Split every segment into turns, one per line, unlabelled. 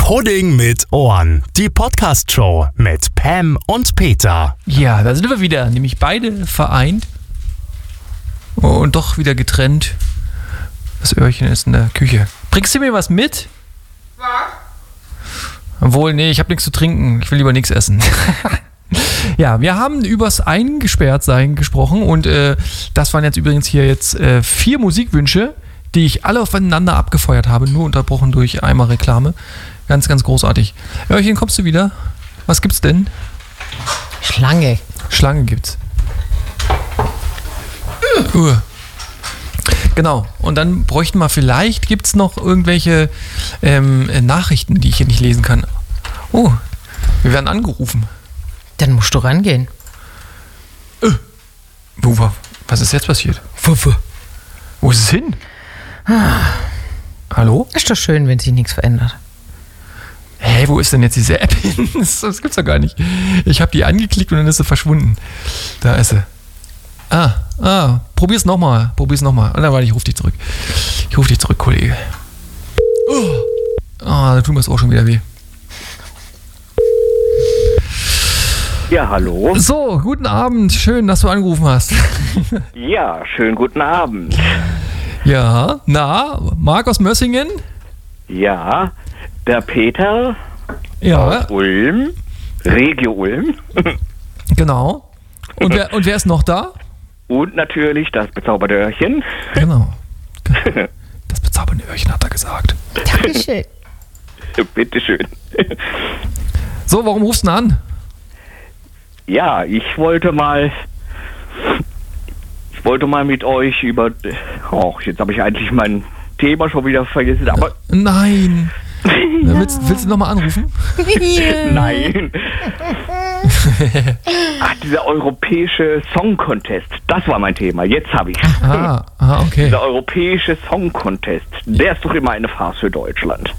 Pudding mit Ohren. Die Podcast-Show mit Pam und Peter.
Ja, da sind wir wieder, nämlich beide vereint und doch wieder getrennt. Das Öhrchen ist in der Küche. Bringst du mir was mit?
Was?
Obwohl, nee, ich habe nichts zu trinken. Ich will lieber nichts essen. Ja, wir haben übers Eingesperrtsein gesprochen und das waren jetzt übrigens hier 4 Musikwünsche, die ich alle aufeinander abgefeuert habe, nur unterbrochen durch einmal Reklame. Ganz, ganz großartig. Öhrchen, kommst du wieder? Was gibt's denn?
Schlange.
Schlange gibt's. Genau. Und dann bräuchten wir vielleicht, gibt's noch irgendwelche Nachrichten, die ich hier nicht lesen kann. Oh, wir werden angerufen.
Dann musst du rangehen.
Was ist jetzt passiert? Wo ist es hin? Hallo?
Ist doch schön, wenn sich nichts verändert.
Hey, wo ist denn jetzt diese App hin? Das gibt's doch gar nicht. Ich habe die angeklickt und dann ist sie verschwunden. Da ist sie. Probier's nochmal. Und dann warte, ich rufe dich zurück. Kollege. Da tut mir das auch schon wieder weh.
Ja, hallo.
So, guten Abend. Schön, dass du angerufen hast.
Ja, schönen guten Abend.
Ja, na, Marc aus Mössingen?
Ja, der Peter
Ja,
aus Ulm, Regio Ulm.
genau. Und wer ist noch da?
Und natürlich das bezaubernde Öhrchen.
Genau. Das bezaubernde Öhrchen hat er gesagt.
Dankeschön.
Bitteschön.
So, warum rufst du denn an?
Ja, ich wollte mal mit euch über... jetzt habe ich eigentlich mein Thema schon wieder vergessen, aber...
Nein. Ja. Willst du nochmal anrufen?
Nein. Dieser europäische Song Contest, das war mein Thema. Jetzt habe ich es.
Okay.
Dieser europäische Song Contest, der ist doch immer eine Farce für Deutschland.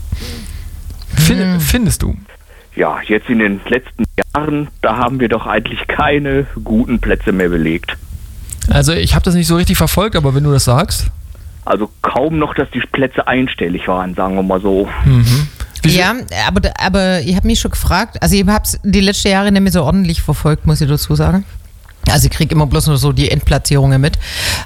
Findest du?
Ja, jetzt in den letzten Jahren, da haben wir doch eigentlich keine guten Plätze mehr belegt.
Also ich habe das nicht so richtig verfolgt, aber wenn du das sagst.
Also kaum noch, dass die Plätze einstellig waren, sagen wir mal so.
Mhm.
Ja, aber ich habe mich schon gefragt, also ich habe es die letzten Jahre nicht mehr so ordentlich verfolgt, muss ich dazu sagen. Also ich kriege immer bloß nur so die Endplatzierungen mit.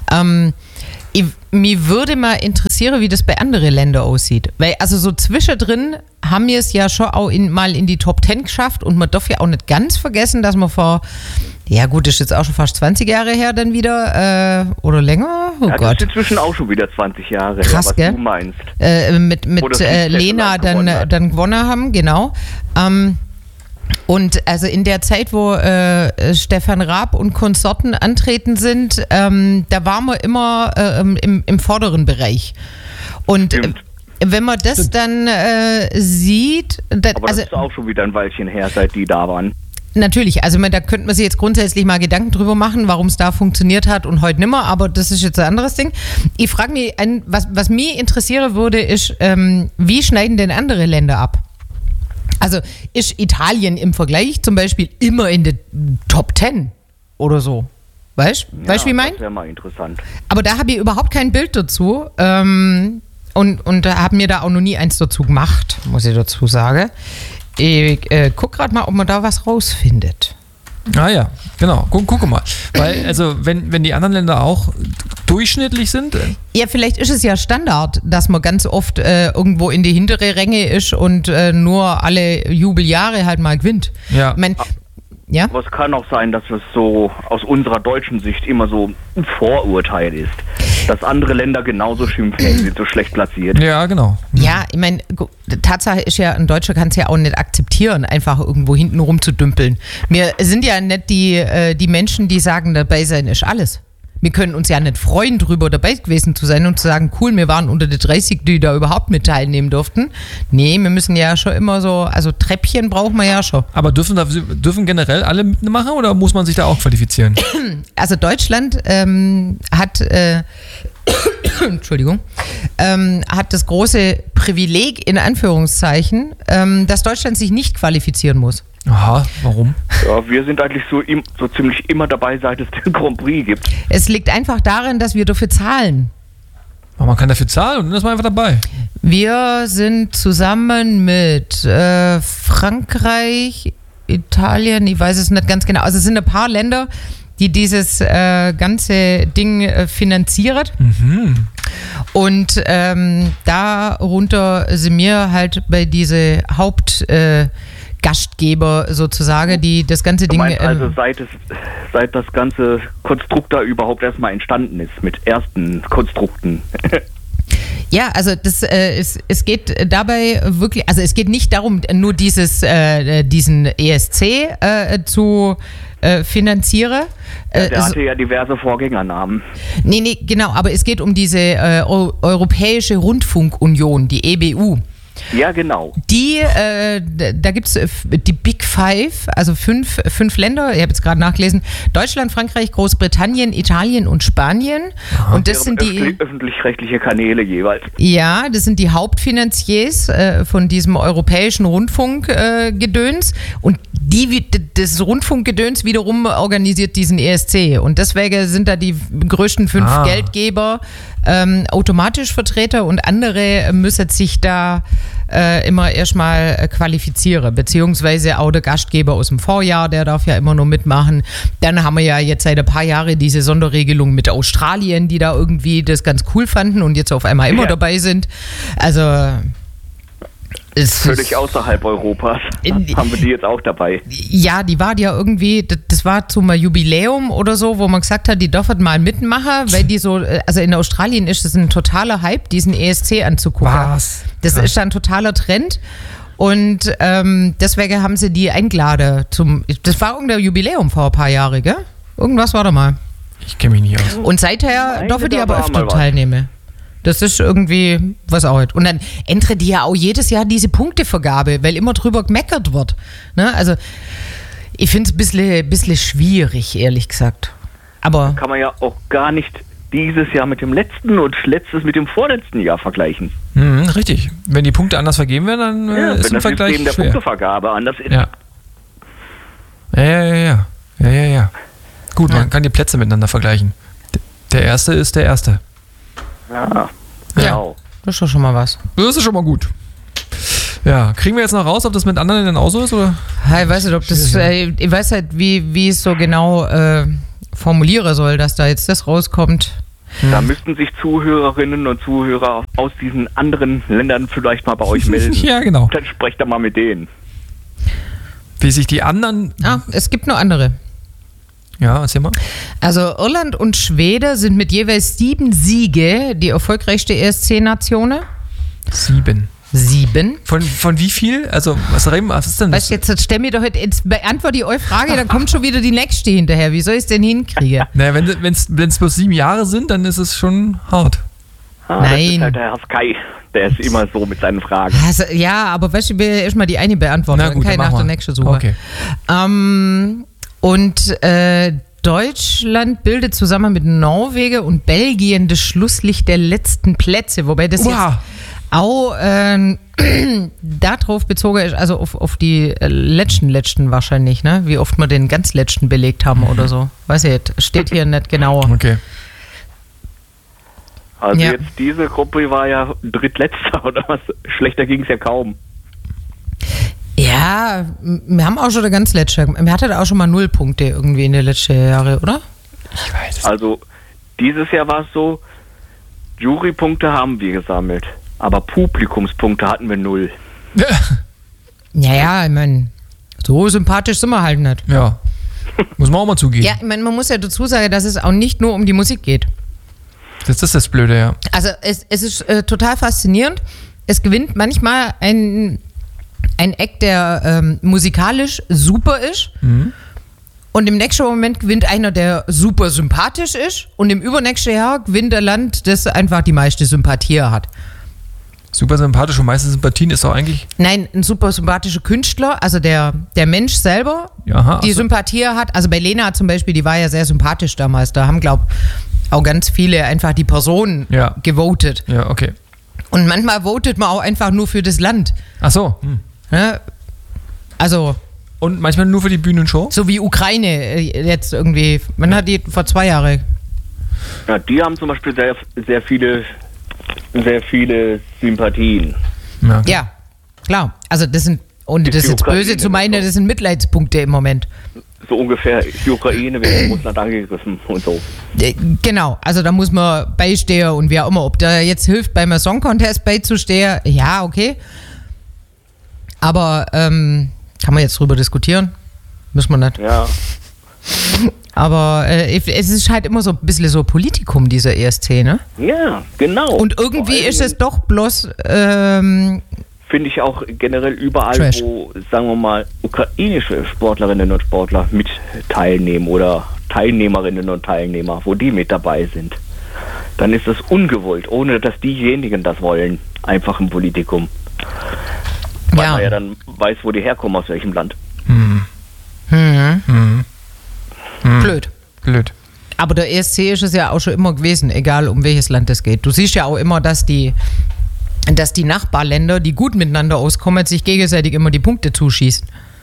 Mich würde mal interessieren, wie das bei anderen Ländern aussieht. Weil also so zwischendrin haben wir es ja schon auch mal in die Top 10 geschafft und man darf ja auch nicht ganz vergessen, dass man ja gut, das ist jetzt auch schon fast 20 Jahre her dann wieder, oder länger? Oh
ja,
Gott.
Das ist inzwischen auch schon wieder 20 Jahre
Krass,
her, was
gell?
du meinst.
Mit Lena dann gewonnen haben, genau. Und also in der Zeit, wo Stefan Raab und Konsorten antreten sind, da waren wir immer im vorderen Bereich. Und wenn man das dann sieht...
Aber das ist auch schon wieder ein Weilchen her, seit die da waren.
Natürlich, also da könnte man sich jetzt grundsätzlich mal Gedanken drüber machen, warum es da funktioniert hat und heute nimmer, aber das ist jetzt ein anderes Ding. Ich frage mich, was mich interessieren würde, ist, wie schneiden denn andere Länder ab? Also ist Italien im Vergleich zum Beispiel immer in der Top 10 oder so? Weißt du, wie ich meine?
Das wäre mal interessant.
Aber da habe ich überhaupt kein Bild dazu und habe mir da auch noch nie eins dazu gemacht, muss ich dazu sagen. Ich guck gerade mal, ob man da was rausfindet.
Ah ja, genau. Guck mal. Weil, also, wenn die anderen Länder auch durchschnittlich sind.
Ja, vielleicht ist es ja Standard, dass man ganz oft irgendwo in die hintere Ränge ist und nur alle Jubeljahre halt mal gewinnt.
Ja.
Ich mein, ja?
Aber es kann auch sein, dass es so aus unserer deutschen Sicht immer so ein Vorurteil ist. Dass andere Länder genauso schimpfen, die sind so schlecht platziert.
Ja, genau.
Ja, ich meine, Tatsache ist ja, ein Deutscher kann es ja auch nicht akzeptieren, einfach irgendwo hinten rumzudümpeln. Wir sind ja nicht die Menschen, die sagen, dabei sein ist alles. Wir können uns ja nicht freuen, drüber dabei gewesen zu sein und zu sagen, cool, wir waren unter den 30, die da überhaupt mit teilnehmen durften. Nee, wir müssen ja schon immer so, also Treppchen brauchen wir ja schon.
Aber dürfen generell alle mitmachen oder muss man sich da auch qualifizieren?
Also Deutschland hat Entschuldigung, hat das große Privileg, in Anführungszeichen, dass Deutschland sich nicht qualifizieren muss.
Aha, warum?
Ja, wir sind eigentlich so ziemlich immer dabei, seit es den Grand Prix gibt.
Es liegt einfach daran, dass wir dafür zahlen.
Aber man kann dafür zahlen und dann ist man einfach dabei.
Wir sind zusammen mit Frankreich, Italien, ich weiß es nicht ganz genau. Also es sind ein paar Länder, die dieses ganze Ding finanzieren. Und darunter sind wir halt bei diese Hauptgastgeber sozusagen, die das ganze Ding...
Also seit das ganze Konstrukt da überhaupt erstmal entstanden ist, mit ersten Konstrukten.
Ja, also es geht dabei wirklich, also es geht nicht darum, nur diesen ESC zu finanzieren.
Der hatte ja diverse Vorgängernamen.
Nee, genau, aber es geht um diese Europäische Rundfunkunion, die EBU.
Ja, genau.
Da gibt es die Big Five, also fünf Länder, ich habe jetzt gerade nachgelesen, Deutschland, Frankreich, Großbritannien, Italien und Spanien.
Aha.
Und das sind die
öffentlich-rechtliche Kanäle jeweils.
Ja, das sind die Hauptfinanziers von diesem europäischen Rundfunkgedöns. Und das Rundfunkgedöns wiederum organisiert diesen ESC. Und deswegen sind da die größten 5 Geldgeber automatisch Vertreter und andere müssen sich da immer erstmal qualifizieren, beziehungsweise auch der Gastgeber aus dem Vorjahr, der darf ja immer nur mitmachen. Dann haben wir ja jetzt seit ein paar Jahren diese Sonderregelung mit Australien, die da irgendwie das ganz cool fanden und jetzt auf einmal immer dabei sind. Also
völlig außerhalb Europas haben wir die jetzt auch dabei.
Ja, die war ja irgendwie, das war zum Jubiläum oder so, wo man gesagt hat, die dürfen mal mitmachen, weil die so, also in Australien ist es ein totaler Hype, diesen ESC anzugucken.
Was?
Das ist ein totaler Trend und deswegen haben sie die eingeladen das war irgendein Jubiläum vor ein paar Jahren, gell? Irgendwas war da mal.
Ich kenne mich nicht aus.
Und seither dürfen die aber öfter teilnehmen. Das ist irgendwie was auch. Und dann ändern die ja auch jedes Jahr diese Punktevergabe, weil immer drüber gemeckert wird. Ne? Also ich finde es ein bisschen schwierig, ehrlich gesagt. Aber
kann man ja auch gar nicht dieses Jahr mit dem letzten und letztes mit dem vorletzten Jahr vergleichen.
Richtig. Wenn die Punkte anders vergeben werden, dann ist ein Vergleich
System der
schwer.
Punktevergabe anders ist.
Ja. Gut, man kann die Plätze miteinander vergleichen. Der Erste ist der Erste.
Ja, genau.
Das ist doch schon mal was.
Das ist schon mal gut. Ja, kriegen wir jetzt noch raus, ob das mit anderen dann auch so ist? Oder?
Ich weiß nicht, ob das. Ich weiß halt, wie es so genau formulieren soll, dass da jetzt das rauskommt.
Da müssten sich Zuhörerinnen und Zuhörer aus diesen anderen Ländern vielleicht mal bei euch melden.
Ja, genau.
Dann sprecht ihr mal mit denen.
Wie sich die anderen...
Es gibt noch andere.
Ja, erzähl mal.
Also Irland und Schweden sind mit jeweils 7 Siege die erfolgreichste ESC-Nationen.
7. Von wie viel? Also, was ist denn das?
Weißt du, jetzt stell mir doch jetzt beantworte die eure Frage, dann kommt schon wieder die nächste hinterher. Wie soll ich es denn hinkriegen?
Naja, wenn es bloß 7 Jahre sind, dann ist es schon hart.
Nein.
Das ist halt der Herr Sky. Der ist immer so mit seinen Fragen.
Also, ja, aber weißt du, ich will erstmal die eine beantworten.
Na gut,
dann kann ich nach der nächsten suchen.
Okay.
Deutschland bildet zusammen mit Norwegen und Belgien das Schlusslicht der letzten Plätze, wobei das jetzt auch darauf bezogen ist, also auf die letzten wahrscheinlich, ne? Wie oft wir den ganz letzten belegt haben oder so. Weiß ich nicht, steht hier nicht genauer.
Okay.
Also jetzt diese Gruppe war ja drittletzter oder was? Schlechter ging es ja kaum.
Ja, wir haben auch schon der ganz letzte. Wir hatten auch schon mal 0 Punkte irgendwie in den letzten Jahren, oder?
Ich weiß es.
Also dieses Jahr war es so, Jurypunkte haben wir gesammelt, aber Publikumspunkte hatten wir 0.
Ja, ich meine, so sympathisch sind wir halt nicht.
Ja, muss man auch mal zugeben.
Ja, ich meine, man muss ja dazu sagen, dass es auch nicht nur um die Musik geht.
Das ist das Blöde, ja.
Also es ist total faszinierend. Es gewinnt manchmal ein Act, der musikalisch super ist. Und im nächsten Moment gewinnt einer, der super sympathisch ist. Und im übernächsten Jahr gewinnt ein Land, das einfach die meiste Sympathie hat.
Super sympathisch und meiste Sympathien ist auch eigentlich...
Nein, ein super sympathischer Künstler, also der Mensch selber, die Sympathie hat. Also bei Lena zum Beispiel, die war ja sehr sympathisch damals. Da haben, glaube ich, auch ganz viele einfach die Person gewotet.
Ja, okay.
Und manchmal votet man auch einfach nur für das Land.
Ach so.
Ne? Also...
Und manchmal nur für die Bühnenshow?
So wie Ukraine jetzt irgendwie. Man hat die vor 2 Jahren.
Ja, die haben zum Beispiel sehr, sehr viele sehr viele Sympathien.
Ja.
Ja, klar. Also das sind, ohne das jetzt böse zu meinen, das sind Mitleidspunkte im Moment.
So ungefähr, die Ukraine wird von Russland angegriffen und so.
Genau, also da muss man beistehen und wie auch immer. Ob der jetzt hilft, beim Song Contest beizustehen, ja, okay. Aber kann man jetzt drüber diskutieren? Müssen wir nicht.
Ja,
Aber es ist halt immer so ein bisschen so Politikum, dieser ESC, ne?
ja, genau.
Und irgendwie
Vor allem
ist es doch bloß,
finde ich auch generell überall,
Trash.
wo, sagen wir mal, ukrainische Sportlerinnen und Sportler mit teilnehmen oder Teilnehmerinnen und Teilnehmer, wo die mit dabei sind, dann ist das ungewollt, ohne dass diejenigen das wollen, einfach im Politikum. Weil
ja.
man ja dann weiß, wo die herkommen, aus welchem Land.
Blöd.
Blöd.
Aber der ESC ist es ja auch schon immer gewesen, egal um welches Land es geht. Du siehst ja auch immer, dass die Nachbarländer, die gut miteinander auskommen, sich gegenseitig immer die Punkte zuschießen.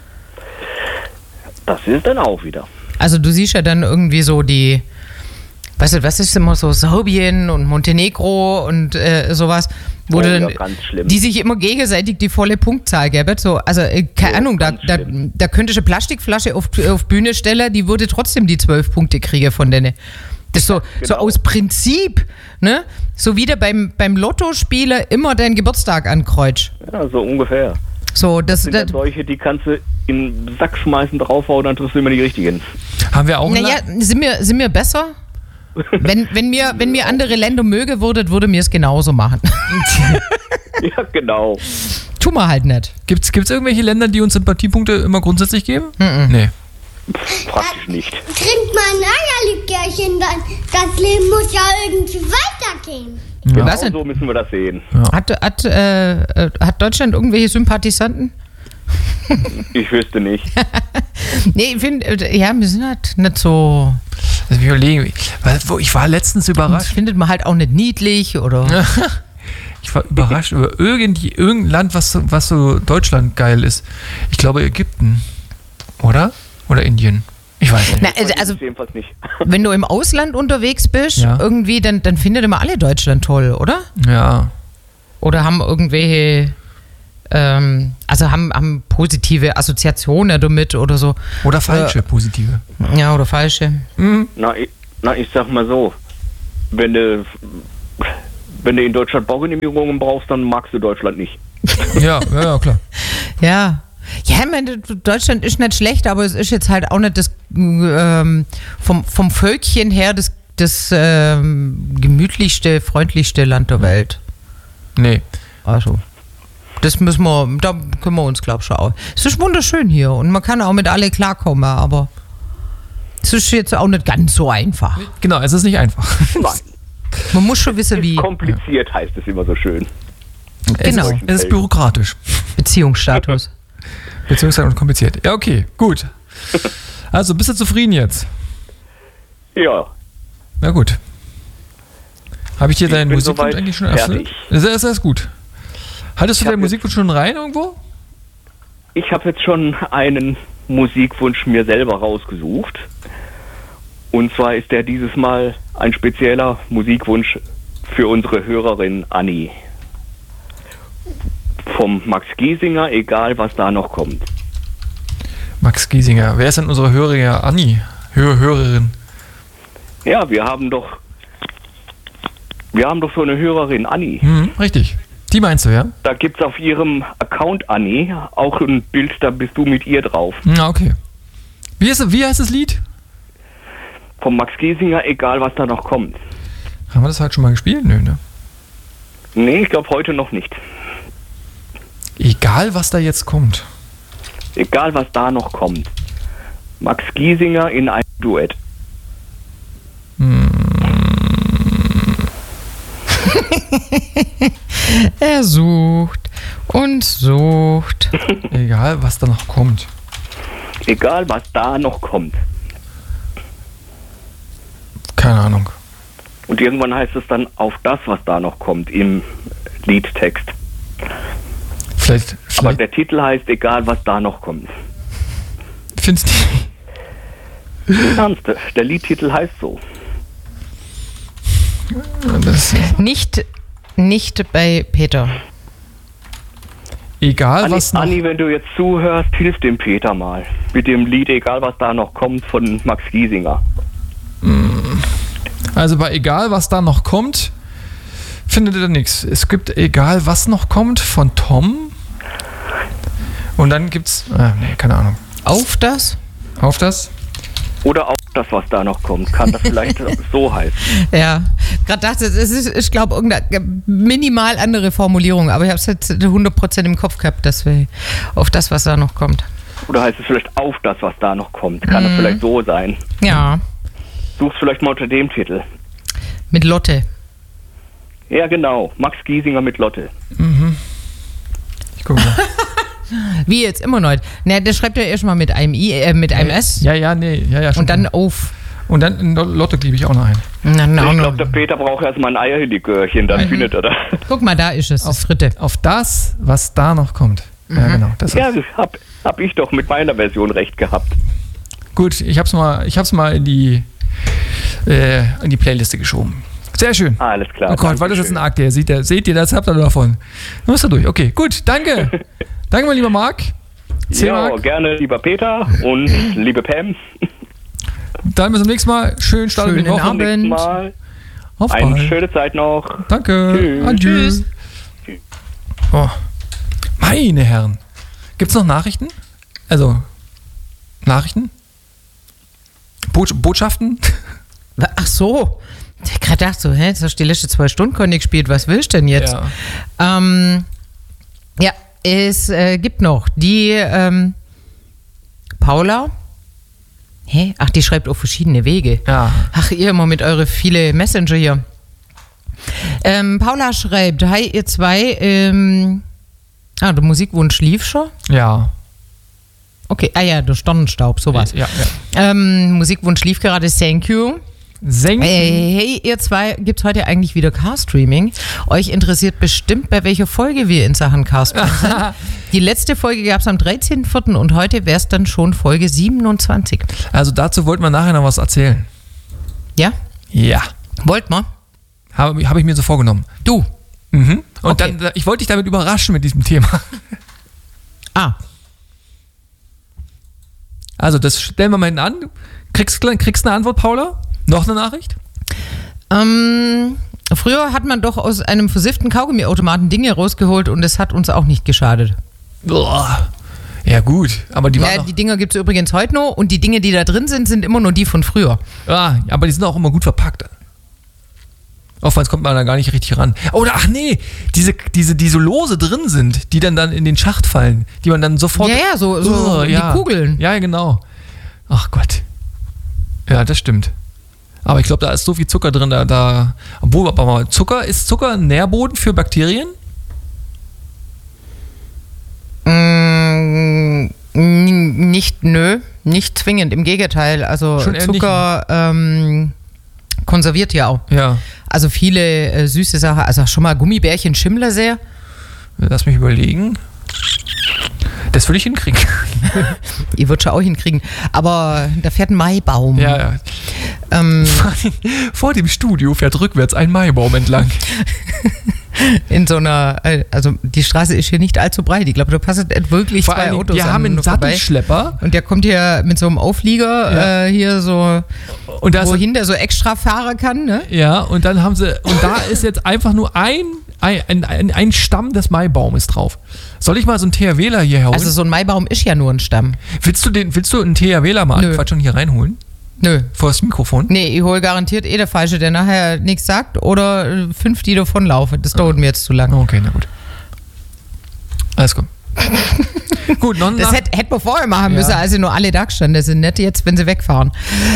Das ist dann auch wieder.
Also du siehst ja dann irgendwie so die, weißt du, was ist immer so, Serbien und Montenegro und sowas, wo
Oh,
du
ja,
dann,
ganz schlimm.
die sich immer gegenseitig die volle Punktzahl geben. So, also keine
Ja,
Ahnung, da
ganz
könnte ich eine Plastikflasche auf Bühne stellen, die würde trotzdem die 12 Punkte kriegen von denen. Das ist so, so
Genau.
aus Prinzip, ne? So wie du beim Lottospieler immer deinen Geburtstag ankreuzt.
Ja, so ungefähr.
So, das,
Sind dann solche, die kannst du in den Sack schmeißen, draufhauen, dann triffst du immer die richtigen.
Haben wir auch ein
naja, sind wir besser? Wenn mir andere Länder möge, würde mir es genauso machen.
Ja, genau.
Tu mal halt nicht.
Gibt's irgendwelche Länder, die uns Sympathiepunkte immer grundsätzlich geben? Nee.
Praktisch nicht.
Trink mal ein Eierlikörchen, dann das Leben muss ja irgendwie weitergehen.
Genau
Was denn?
so müssen wir das sehen.
Hat Deutschland irgendwelche Sympathisanten?
Ich wüsste nicht.
Nee, ich finde, ja, wir sind halt nicht so.
Lass mich überlegen. Ich war letztens
Das
überrascht.
findet man halt auch nicht niedlich oder.
Ich war überrascht über irgendein Land, was so Deutschland geil ist. Ich glaube Ägypten. Oder? Oder Indien. Ich weiß nicht.
Na,
Das
also,
ist jedenfalls nicht.
wenn du im Ausland unterwegs bist,
Ja.
irgendwie, dann findet immer alle Deutschland toll, oder?
Ja.
Oder haben irgendwelche, also haben positive Assoziationen damit oder so.
Oder falsche, positive.
Ja, oder falsche.
Na, ich sag mal so, wenn du in Deutschland Baugenehmigungen brauchst, dann magst du Deutschland nicht.
Ja, klar.
Ja. Ja, ich meine, Deutschland ist nicht schlecht, aber es ist jetzt halt auch nicht das vom Völkchen her das gemütlichste, freundlichste Land der Welt.
Nee.
Also, da können wir uns, glaube ich, schon auch. Es ist wunderschön hier und man kann auch mit alle klarkommen, aber es ist jetzt auch nicht ganz so einfach.
Genau, es ist nicht einfach.
Nein,
Man muss schon wissen, wie
kompliziert heißt es immer so schön.
Genau.
Es ist bürokratisch.
Beziehungsstatus.
Beziehungsweise kompliziert. Ja, okay, gut. Also, bist du zufrieden jetzt?
Ja,
Na gut. Habe ich dir
Ich
deinen
bin
Musikwunsch
soweit
eigentlich schon erfüllt?
fertig.
Das ist gut. Hattest du
Ich hab
deinen Musikwunsch schon rein irgendwo?
ich habe jetzt schon einen Musikwunsch mir selber rausgesucht. Und zwar ist der dieses Mal ein spezieller Musikwunsch für unsere Hörerin Anni. Vom Max Giesinger, egal was da noch kommt.
Max Giesinger. Wer ist denn unsere Hörerin? Anni. Hörerin.
Ja, wir haben doch so eine Hörerin Anni.
Richtig. Die meinst du, ja?
Da gibt es auf ihrem Account Anni auch ein Bild, da bist du mit ihr drauf.
Na, okay. Wie heißt das Lied?
Vom Max Giesinger, egal was da noch kommt.
Haben wir das halt schon mal gespielt? Nö, ne?
Nee, ich glaube heute noch nicht.
Egal, was da jetzt kommt.
Egal was da noch kommt. Max Giesinger in einem Duett.
Er sucht und sucht.
Egal, was da noch kommt.
Egal was da noch kommt.
Keine Ahnung.
Und irgendwann heißt es dann auf das, was da noch kommt im Liedtext.
Vielleicht
Aber der Titel heißt egal was da noch kommt.
findest du.
Im Ernst, der Liedtitel heißt so.
Das,
Nicht nicht bei Peter.
Egal was noch...
Anni, wenn du jetzt zuhörst, hilf dem Peter mal. Mit dem Lied Egal was da noch kommt von Max Giesinger.
Also bei Egal was da noch kommt, findet ihr nichts. Es gibt Egal was noch kommt von Tom. Und dann gibt's... keine Ahnung.
Auf das?
Auf das?
Oder auch das, was da noch kommt. Kann das vielleicht so heißen?
Ja, gerade dachte es ist, ich glaube, irgendeine minimal andere Formulierung, aber ich habe es jetzt 100% im Kopf gehabt, dass wir auf das, was da noch kommt.
Oder heißt es vielleicht auf das, was da noch kommt? Kann das vielleicht so sein?
Ja.
Such's vielleicht mal unter dem Titel.
Mit Lotte.
Ja, genau. Max Giesinger mit Lotte.
Ich gucke mal.
Wie jetzt immer noch? Ne, der schreibt ja erstmal mit einem mit einem S.
Ja, schon.
Und dann auf.
Und dann in Lotte gebe ich auch noch ein.
Ich glaube, der Peter braucht erstmal ein Eierlikörchen, dann findet er das.
Guck mal, da ist es, das dritte.
Auf das, was da noch kommt. Ja, genau. Das
Ja, hab ich doch mit meiner Version recht gehabt.
Gut, ich hab's mal in die Playliste geschoben. Sehr schön.
Alles klar.
Oh Gott, war das jetzt ein Akt? Seht ihr, das habt ihr davon. Dann ist er durch. Okay, gut, danke. Danke, mein lieber Marc.
Ja, gerne, lieber Peter und liebe Pam.
Dann bis zum nächsten Mal. Schönen Start in die Woche.
Abend.
Mal.
Auf
Eine
bald.
schöne Zeit noch.
Danke.
Tschüss.
Adieu.
Tschüss.
Oh. Meine Herren. Gibt's noch Nachrichten? Also, Nachrichten? Botschaften?
Ach so. Ich hab gerade gedacht, jetzt hast du die letzten 2 Stunden König gespielt, was willst du denn jetzt?
Ja.
Ja, es gibt noch die Paula. Hä? Ach, die schreibt auf verschiedene Wege.
Ja.
Ach, ihr immer mit eure viele Messenger hier. Paula schreibt, hi ihr zwei, der Musikwunsch lief schon?
Ja.
Okay, der Sternenstaub, sowas.
Ja.
Musikwunsch lief gerade, thank you.
Senken.
Hey, ihr zwei, gibt's heute eigentlich wieder Car-Streaming? Euch interessiert bestimmt, bei welcher Folge wir in Sachen Car-Streaming sind. Die letzte Folge gab's am 13.04. und heute wäre es dann schon Folge 27.
Also dazu wollten wir nachher noch was erzählen.
Ja?
Ja.
Wollt mal?
Habe ich mir so vorgenommen.
Du?
Mhm. Und
Okay.
dann, ich wollte dich damit überraschen mit diesem Thema. Also das stellen wir mal hinten an. Kriegst eine Antwort, Paula? Noch eine Nachricht?
Früher hat man doch aus einem versifften Kaugummiautomaten Dinge rausgeholt und es hat uns auch nicht geschadet.
Boah. Ja gut, aber die waren
Die Dinger gibt es übrigens heute noch und die Dinge, die da drin sind, sind immer nur die von früher.
aber die sind auch immer gut verpackt. Oftmals kommt man da gar nicht richtig ran. Oder ach nee, die so lose drin sind, die dann in den Schacht fallen, die man dann sofort...
Ja, so die Kugeln.
Ja, genau. Ach Gott. Ja, das stimmt. Aber ich glaube, da ist so viel Zucker drin, obwohl, aber mal, ist Zucker ein Nährboden für Bakterien?
Nicht zwingend, im Gegenteil. Also
Schon eher
Zucker konserviert ja auch.
Ja.
Also viele süße Sachen, also schon mal Gummibärchen Schimmler sehr.
Lass mich überlegen. Das würde ich hinkriegen.
Ihr würdet schon auch hinkriegen. Aber da fährt ein Maibaum.
Ja. Vor dem Studio fährt rückwärts ein Maibaum entlang.
In so einer, also die Straße ist hier nicht allzu breit. Ich glaube, da passen wirklich
Vor
2
allem,
Autos
wir haben einen Sattelschlepper.
Und der kommt hier mit so einem Auflieger hier so,
Und da ist
wohin der so extra fahren kann, ne?
Ja, und dann haben sie, und da ist jetzt einfach nur ein Stamm des Maibaumes drauf. Soll ich mal so einen THWler hier herholen?
Also so ein Maibaum ist ja nur ein Stamm.
Willst du einen THWler mal anquatschen und hier reinholen?
Nö.
Vor das Mikrofon?
Nee, ich hole garantiert der Falsche, der nachher nichts sagt oder 5, die davonlaufen. Das dauert mir jetzt zu lang.
Okay, na gut. Alles gut. Gut, noch
Das hätte man vorher machen müssen, als sie nur alle da gestanden sind. Nicht jetzt, wenn sie wegfahren.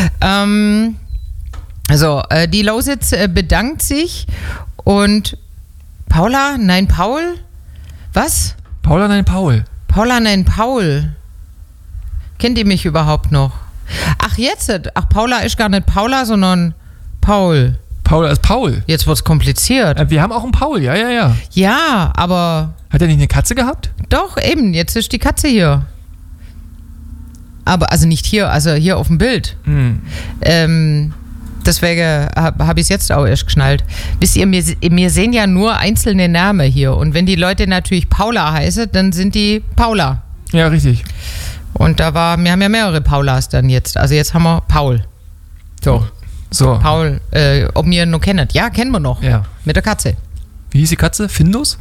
Die Lausitz bedankt sich und Paula, nein, Paul? Was?
Paula, nein, Paul.
Paula, nein, Paul. Kennt ihr mich überhaupt noch? Ach, jetzt? Ach, Paula ist gar nicht Paula, sondern Paul.
Paula ist Paul.
Jetzt wird's kompliziert.
Wir haben auch einen Paul, ja.
Ja, aber...
Hat er nicht eine Katze gehabt?
Doch, eben, jetzt ist die Katze hier. Aber, also nicht hier, also hier auf dem Bild. Deswegen habe ich es jetzt auch erst geschnallt. Wisst ihr, wir sehen ja nur einzelne Namen hier. Und wenn die Leute natürlich Paula heißen, dann sind die Paula.
Ja, richtig.
Und wir haben ja mehrere Paulas dann jetzt. Also jetzt haben wir Paul. So. Paul, ob ihr ihn noch kennt? Ja, kennen wir noch.
Ja.
Mit der Katze.
Wie hieß die Katze? Findus?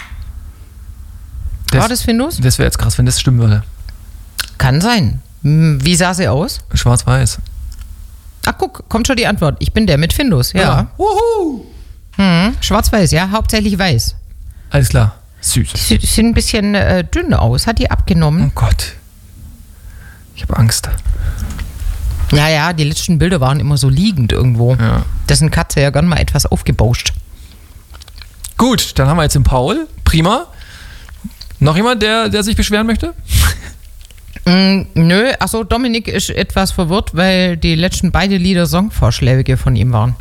War das Findus?
Das wäre jetzt krass, wenn das stimmen würde.
Kann sein. Wie sah sie aus?
Schwarz-weiß.
Ach, guck, kommt schon die Antwort. Ich bin der mit Findus, ja.
Wuhu!
Schwarz-weiß, ja, hauptsächlich weiß.
Alles klar. Süß.
Sieht ein bisschen dünn aus. Hat die abgenommen?
Oh Gott. Ich habe Angst.
Naja, die letzten Bilder waren immer so liegend irgendwo.
Ja.
Das ist eine Katze ja gern mal etwas aufgebauscht.
Gut, dann haben wir jetzt den Paul. Prima. Noch jemand, der sich beschweren möchte?
Nö, achso, Dominik ist etwas verwirrt, weil die letzten beide Lieder Songvorschläge von ihm waren.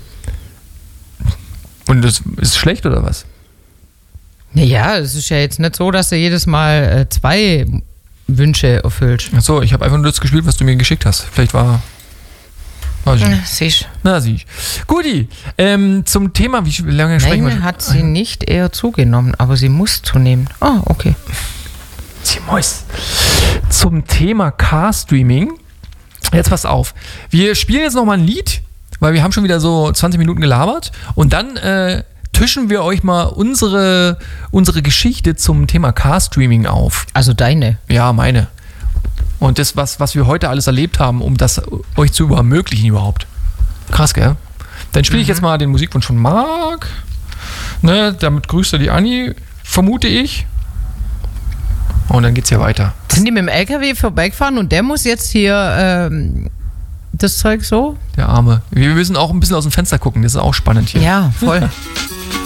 Und das ist schlecht oder was?
Naja, es ist ja jetzt nicht so, dass du jedes Mal 2 Wünsche erfüllt.
Achso, ich habe einfach nur das gespielt, was du mir geschickt hast. Vielleicht war...
Siehst.
Na, sieh ich. Guti, zum Thema, wie lange sprechen wir?
Nein, hat sie nicht eher zugenommen, aber sie muss zunehmen. Ah, okay.
Sie muss. Zum Thema Car-Streaming. Jetzt passt auf. Wir spielen jetzt nochmal ein Lied, weil wir haben schon wieder so 20 Minuten gelabert. Und dann tischen wir euch mal unsere Geschichte zum Thema Car-Streaming auf.
Also deine?
Ja, meine. Und das, was wir heute alles erlebt haben, um das euch zu ermöglichen überhaupt. Krass, gell? Dann spiele ich jetzt mal den Musikwunsch von Marc. Ne, damit grüßt er die Anni, vermute ich. Und dann geht's hier weiter.
Sind die mit dem LKW vorbeigefahren und der muss jetzt hier das Zeug so?
Der Arme. Wir müssen auch ein bisschen aus dem Fenster gucken, das ist auch spannend hier.
Ja, voll.